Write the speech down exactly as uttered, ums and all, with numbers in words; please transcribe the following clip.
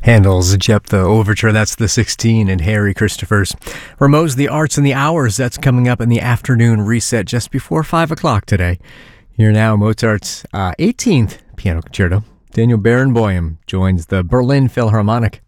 Handel's Jephthah Overture, that's the sixteen, and Harry Christophers. Rameau's The Arts and the Hours, that's coming up in the afternoon reset just before five o'clock today. Here now, Mozart's uh, eighteenth Piano Concerto. Daniel Barenboim joins the Berlin Philharmonic